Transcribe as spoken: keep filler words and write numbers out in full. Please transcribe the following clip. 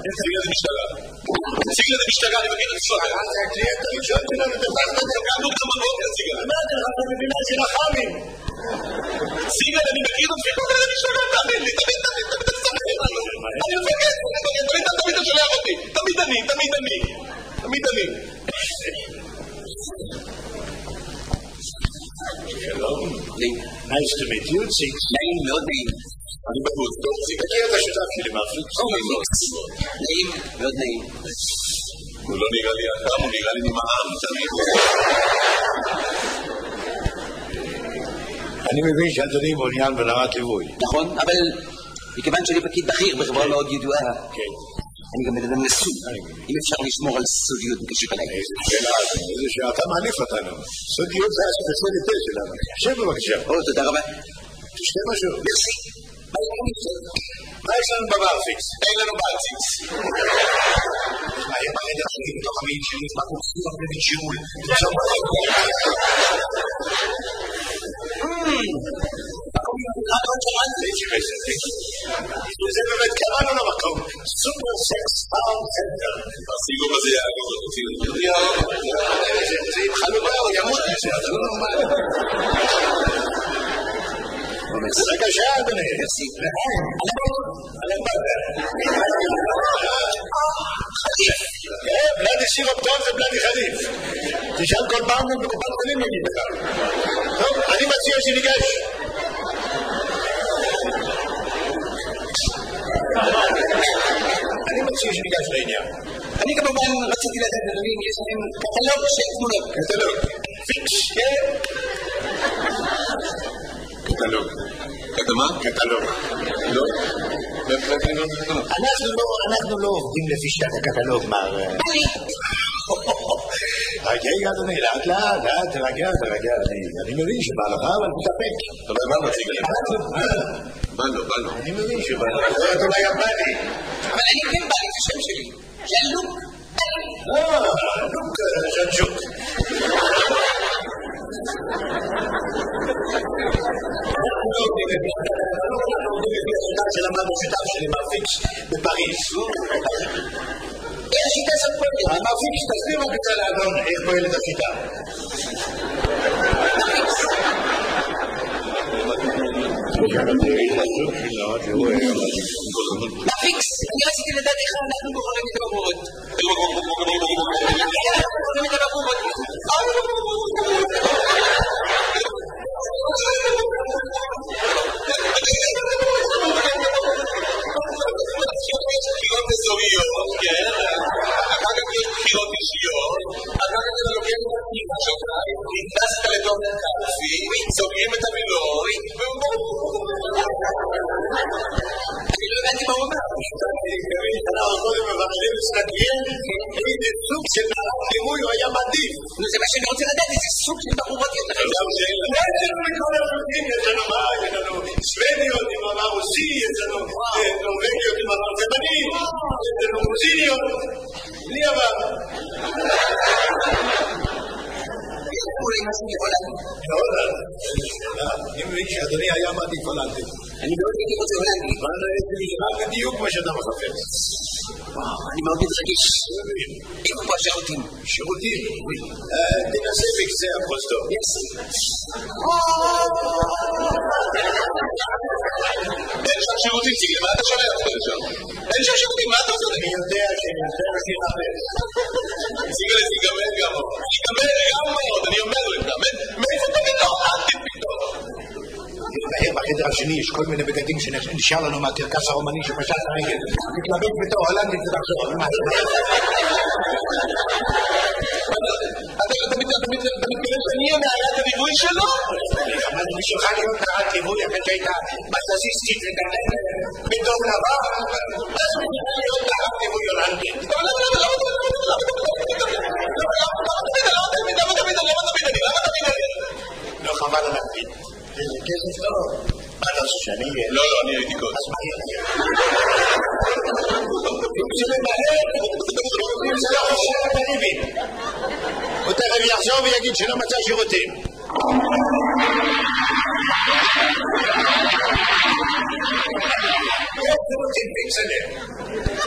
תציג לזה משטרה. תציג לזה משטרה, אני מכיר את הספר. זה הקליינט הראשון שלנו, תפסת את זה. גם דוקטור מנהוג תציג לזה. אמרתי לך, אתה מבינה של החמים. תציג לזה, אני מכיר את הספר לזה משטרה, תאמין לי, תמיד, תמיד, תמיד, תמיד, אני מפגש, תמיד, תמיד אתה שולח אותי. תמיד אני, תמיד אני. תמיד אני. שלום. Nice to meet you, Six. נעים, מאוד נעים. אני בחוץ, טוב, סיק. תכיר את השותף שלי, מרפיק. נעים, מאוד נעים. הוא לא נראה לי אדם, הוא נראה לי ממעם, תמיד. אני מבין שאדוני מעוניין ברמת ליווי. נכון, אבל מכיוון שאני פקיד בכיר בחברה מאוד ידועה, כן. אני גם מדבר נשוי. אם אפשר לשמור על סודיות בקשר אליי. איזה שאלה, איזה שאתה מעליף אותנו. סודיות זה הספציאליטה שלנו. שב בבקשה. או, תודה רבה. תשתה משהו. מרסי. מה יש לנו בברפיקס? אין לנו ברציקס. מה יהיה ברגע שלי בתוך המעיד שלי? מה קורסים הרבה בג'ימול? זה באמת קראנו למקום סופר סקס פארם סנטר. הסיגוב הזה יעגוב, תוציא את זה. זה עם חלובה, הוא ימות מזה, זה לא נורמלי. בבקשה, אדוני. בלדי סירופ טוב זה בלדי חריף. תשאל כל פעם בקופת חולים נגיד לך. טוב, אני מציע שניגש. אני מציע שניגש לעניין. אני כמובן רציתי לדעת אדוני אם יש לכם קטלוג של תמונות. קטלוג. פיקס. קטלוג. אתה מה? קטלוג. לא? אנחנו לא עובדים לפי שיטת הקטלוג, מר... רגע, אדוני, לאט לאט, לאט, תרגע, תרגע, אני מבין שבא לך, אבל תתאפק. אבל מה מציג לי? בא לו, בא לו. אני מבין שבא לך, אתה אולי יפני. אבל אני כן בא לי, זה שם שלי. זה לוק. אה, לוק ז'נג'וק. שלמדנו שיטה שלי מרפיקס בפריז. איך השיטה הזאת פועלת? המרפיקס תסביר רק קצת לאדון איך פועלת השיטה. מרפיקס, אני רציתי לדעת איך אנחנו בוחרים את הבחורות. איך אנחנו בוחרים את הבחורות? בחירות אזוריות, כן? אחר כך יש בחירות אישיות, אחר כך אתה לוקח את הפנימה שלך, נכנסת לתוך קלפי, סוגרים את המילוי, אני לא הבנתי מה הוא אומר. אנחנו קודם מבקשים להסתכל איזה סוג של לימוי הוא היה מעדיף. זה מה שאני רוצה לדעת, איזה סוג של בחורות יש לכם. יש לנו מכל הרוסים, יש לנו מה? יש לנו סוודיות עם אמר רוסי, יש לנו נורווגיות עם אמר תימני, יש לנו רוסיניות, בלי אמר. אולי משהו מהולנד. הולנד? אני מבין שאדוני היה מעדיף הולנדי. אני מאוד הייתי רוצה הולנדי. אבל יש רק בדיוק מה שאתה מחפש. אני מאוד מתרגש. איפה פה השירותים? שירותים? תנסה בקצה הפרוזדור. אין שם שירותים, ציגי, מה אתה שולח אותך לשם? אין שם שירותים, מה אתה עושה? אני יודע שאני רוצה להשאיר אחר. ציגי לציגמר גם עוד. ציגמר גם עוד, אני אומר לך. מאיפה אתה פתאום? אל תפתאום. בחדר השני יש כל מיני בגדים שנשאר לנו מהקרקס הרומני שפשט רגל. תתלבט בתור הולנדית ותחזור. אתה מתכוון שאני אהיה נערת הליווי שלו? אבל בשבילך להיות נערת ליווי אחרי שהייתה בססיסטית וגדלת בדום לבא, אז בשבילך להיות נערת ליווי הולנדית. למה תמיד אני? למה תמיד אני? לא חבל על הפית. זה כסף טוב. מה אתה עושה שאני... לא, לא, אני הייתי קודם. אז מה יהיה? זה למהר, זה לא חושב הקריבים. הוא תכף יחזור ויגיד שלא מצא שירותים. יש שירותים פיקסלר.